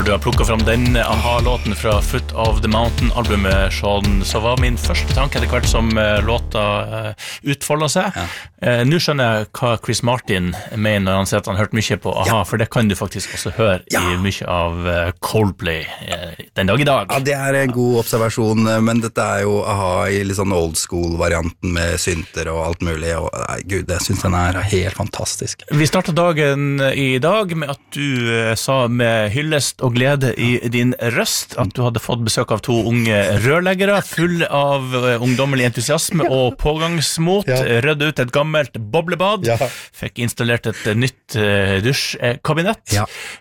du har plukket fram den aha-låten fra Foot of the Mountain-albumet, Sean, så var min første tanke etter hvert som låta utfoldet seg. Nå skjønner jeg hva Chris Martin mener når han sier at han hørt mye på aha, for det kan du faktisk også høre i mye av Coldplay den dag i dag. Ja, det en god observasjon, men dette jo aha i litt sånn old school-varianten med synter og alt mulig, og gud, jeg synes den helt fantastisk. Vi startet dagen i dag med at du sa med hyllest og glede i din røst at du hadde fått besøk av 2 unge rørleggere, full av ungdommelig entusiasme og pågangsmot, rødde ut et gammelt boblebad, fikk installert et nytt dusjkabinett,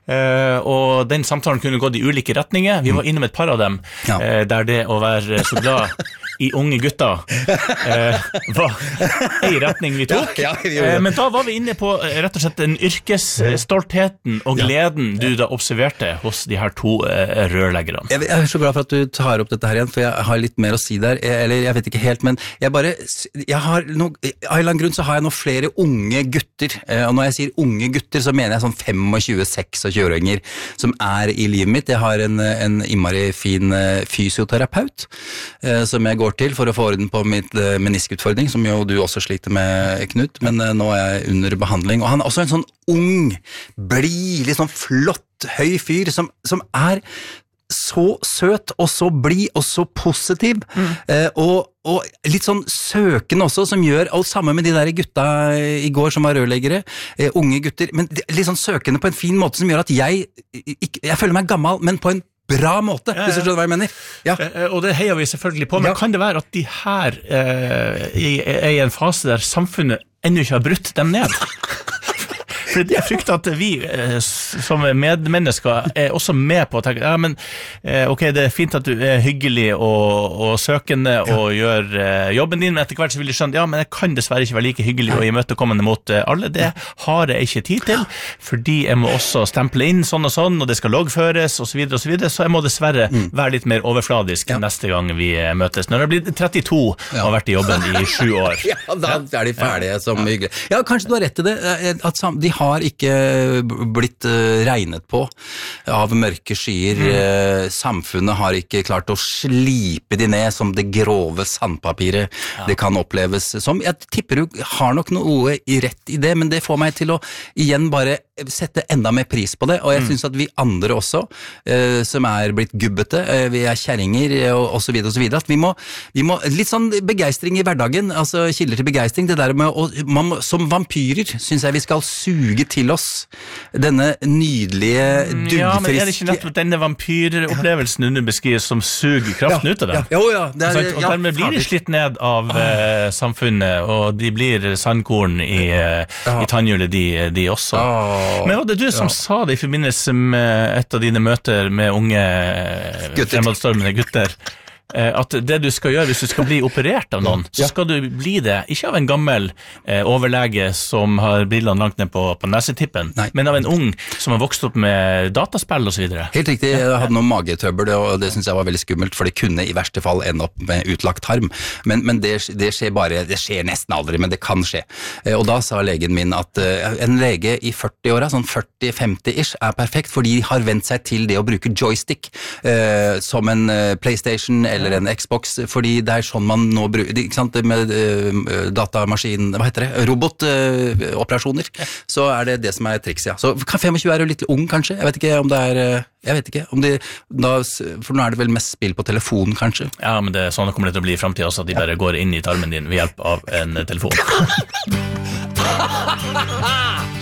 og den samtalen kunne gått i ulike retninger. Vi var innom et par av dem, der det å være så glad i unge gutter var en retning vi tok, men da var vi inne på rett og slett den yrkesstoltheten og gleden du da observerte hos de her 2 rørleggerne. Jeg så glad for at du tar opp dette her igjen, for jeg har litt mer å si der, eller jeg vet ikke helt, men av en eller annen grunn så har jeg nå flere unge gutter, og når jeg sier unge gutter så mener jeg sånn 25-26-åringer som i livet mitt. Jeg har en innmari fin fysioterapeut som jeg går til for å få orden på mitt meniskutfordring, som jo du også sliter med, Knut, men nå jeg under behandling, og han også en sånn ung, blid, litt sånn flott, høy fyr, som så søt, og så blid, og så positiv, og litt sånn søkende også, som gjør, og sammen med de der gutta i går som var rørleggere, unge gutter, men litt sånn søkende på en fin måte, som gjør at jeg føler meg gammel, men på en bra måte, hvis du skjønner hva jeg mener. Og det heier vi selvfølgelig på, men kan det være at de her i en fase der samfunnet ennå ikke har brutt dem ned? For jeg frykter at vi som medmennesker også med på å tenke, men ok, det fint at du hyggelig og søkende og gjør jobben din, men etter hvert så vil jeg skjønne, men jeg kan dessverre ikke være like hyggelig og imøtekommende mot alle. Det har jeg ikke tid til, fordi jeg må også stemple inn sånn, og det skal loggføres, og så videre, så jeg må dessverre være litt mer overfladisk neste gang vi møtes. Når jeg blir 32 og har vært i jobben i 7 år. Da de ferdige som hyggelig. Ja, kanskje du har rett i det, at de har ikke blitt regnet på av mørke skyer. Samfunnet har ikke klart å slipe de ned som det grove sandpapiret det kan oppleves som. Jeg tipper du har nok noe rett i det, men det får meg til å igjen bare sette enda mer pris på det, og jeg synes at vi andre også, som blitt gubbete, vi kjerringer og så videre, at vi må litt sånn begeistring i hverdagen, altså kilder til begeistring, det der med som vampyrer, synes jeg vi skal suge til oss denne nydelige, duggfriske... Ja, men det ikke nettopp denne vampyropplevelsen du beskriver som suger kraften ut av dem? Og dermed blir de slitt ned av samfunnet, og de blir sandkorn i tannhjulet, de også. Men var det du som sa det i forbindelse med et av dine møter med unge fremadstormende gutter, at det du skal gjøre hvis du skal bli operert av noen, så skal du bli det, ikke av en gammel overlege som har brillene langt ned på nesetippen, men av en ung som har vokst opp med dataspill og så videre. Helt riktig, jeg hadde noe magetrøbbel, og det synes jeg var veldig skummelt, for det kunne i verste fall ende opp med utlagt tarm, men det skjer bare, det skjer nesten aldri, men det kan skje. Og da sa legen min at en lege i 40-åra, sånn 40-50-ish, perfekt, fordi de har vent seg til det å bruke joystick som en PlayStation eller en Xbox, fordi det sånn man nå bruker, ikke sant, med datamaskin, hva heter det, robotoperasjoner, så det som triks, Så 25 jo litt ung, kanskje? Jeg vet ikke om det jeg vet ikke, om for nå det vel mest spill på telefon, kanskje? Ja, men sånn kommer det til å bli i fremtiden også, at de bare går inn i tarmen din ved hjelp av en telefon.